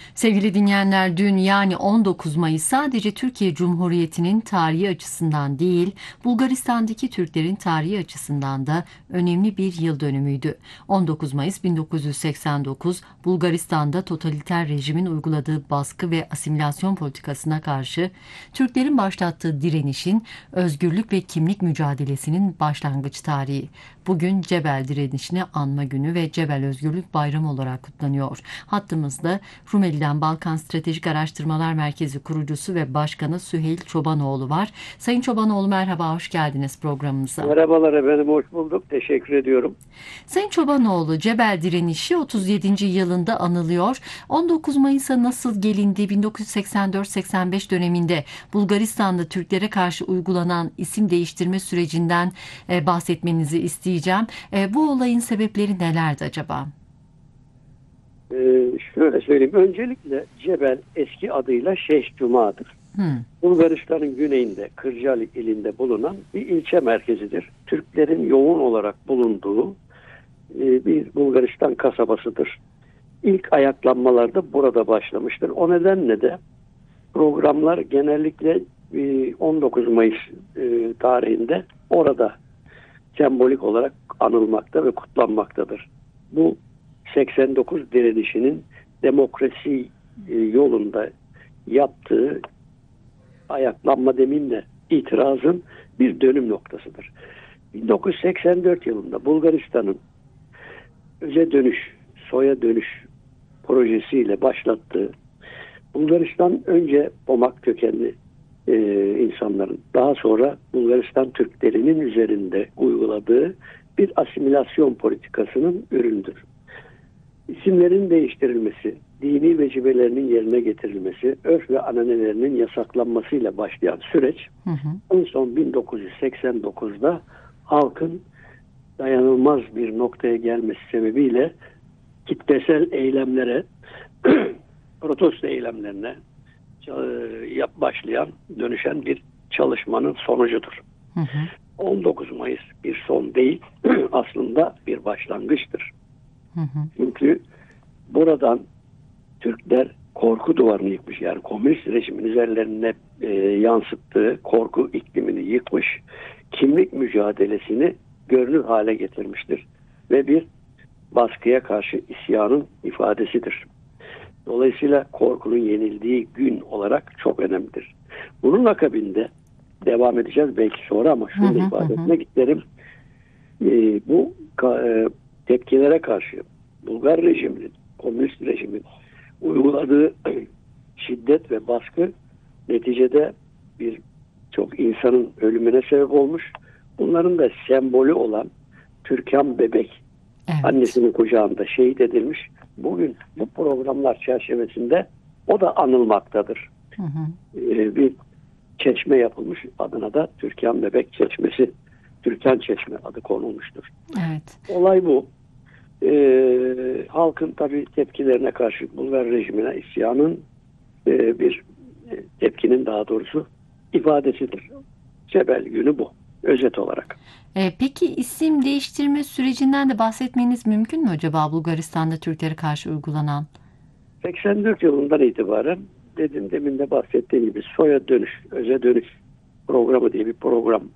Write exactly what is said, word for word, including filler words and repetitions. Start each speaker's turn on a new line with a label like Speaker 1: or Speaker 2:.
Speaker 1: Sevgili dinleyenler, dün yani on dokuz Mayıs sadece Türkiye Cumhuriyeti'nin tarihi açısından değil, Bulgaristan'daki Türklerin tarihi açısından da önemli bir yıl dönümüydü. on dokuz Mayıs bin dokuz yüz seksen dokuz, Bulgaristan'da totaliter rejimin uyguladığı baskı ve asimilasyon politikasına karşı Türklerin başlattığı direnişin, özgürlük ve kimlik mücadelesinin başlangıç tarihi. Bugün Cebel direnişini anma günü ve Cebel Özgürlük Bayramı olarak kutlanıyor. Hattımızda Rumeli'den Balkan Stratejik Araştırmalar Merkezi kurucusu ve başkanı Süheyl Çobanoğlu var. Sayın Çobanoğlu, merhaba, hoş geldiniz programımıza.
Speaker 2: Merhabalar efendim, hoş bulduk. Teşekkür ediyorum.
Speaker 1: Sayın Çobanoğlu, Cebel direnişi otuz yedinci yılında anılıyor. on dokuz Mayıs'a nasıl gelindi? bin dokuz yüz seksen dört seksen beş döneminde Bulgaristan'da Türklere karşı uygulanan isim değiştirme sürecinden e, bahsetmenizi isteyeceğim. E, bu olayın sebepleri nelerdi acaba?
Speaker 2: Ee, şöyle söyleyeyim. Öncelikle Cebel eski adıyla Şeyh Cuma'dır.
Speaker 1: Hmm,
Speaker 2: Bulgaristan'ın güneyinde Kırcaali ilinde bulunan bir ilçe merkezidir. Türklerin yoğun olarak bulunduğu e, bir Bulgaristan kasabasıdır. İlk ayaklanmalar da burada başlamıştır. O nedenle de programlar genellikle e, on dokuz Mayıs e, tarihinde orada sembolik olarak anılmakta ve kutlanmaktadır. Bu seksen dokuz direnişinin demokrasi e, yolunda yaptığı ayaklanma deminle itirazın bir dönüm noktasıdır. bin dokuz yüz seksen dört yılında Bulgaristan'ın öze dönüş, soya dönüş projesiyle başlattığı, Bulgaristan önce Pomak kökenli e, insanların, daha sonra Bulgaristan Türklerinin üzerinde uyguladığı bir asimilasyon politikasının ürünüdür. İsimlerin değiştirilmesi, dini vecibelerinin yerine getirilmesi, örf ve ananelerinin yasaklanmasıyla başlayan süreç
Speaker 1: hı hı,
Speaker 2: en son bin dokuz yüz seksen dokuzda halkın dayanılmaz bir noktaya gelmesi sebebiyle kitlesel eylemlere, protesto eylemlerine e, yap başlayan, dönüşen bir çalışmanın sonucudur.
Speaker 1: hı hı,
Speaker 2: on dokuz Mayıs bir son değil, aslında bir başlangıçtır.
Speaker 1: hı hı.
Speaker 2: Çünkü buradan Türkler korku duvarını yıkmış. Yani komünist rejimin üzerlerine e, yansıttığı korku iklimini yıkmış, kimlik mücadelesini görünür hale getirmiştir. Ve bir baskıya karşı isyanın ifadesidir. Dolayısıyla korkunun yenildiği gün olarak çok önemlidir. Bunun akabinde devam edeceğiz belki sonra ama
Speaker 1: Hı
Speaker 2: şunu da
Speaker 1: hı, hı
Speaker 2: ifade
Speaker 1: hı.
Speaker 2: etmek isterim. E, bu e, tepkilere karşı Bulgar rejiminin, komünist rejimin uyguladığı şiddet ve baskı neticede bir çok insanın ölümüne sebep olmuş. Bunların da sembolü olan Türkan bebek
Speaker 1: Evet.
Speaker 2: annesinin kucağında şehit edilmiş. Bugün bu programlar çerçevesinde o da anılmaktadır.
Speaker 1: Hı hı.
Speaker 2: Ee, bir çeşme yapılmış. Adına da Türkan Bebek Çeşmesi, Türkan Çeşme adı konulmuştur.
Speaker 1: Evet.
Speaker 2: Olay bu. Ee, halkın tabii tepkilerine karşı Bulgar rejimine isyanın e, bir e, tepkinin daha doğrusu ifadesidir. Cebel günü bu. Özet olarak.
Speaker 1: E, peki isim değiştirme sürecinden de bahsetmeniz mümkün mü acaba, Bulgaristan'da Türklere karşı uygulanan?
Speaker 2: seksen dört yılından itibaren dedim demin de bahsettiğim gibi soya dönüş, öze dönüş programı diye bir program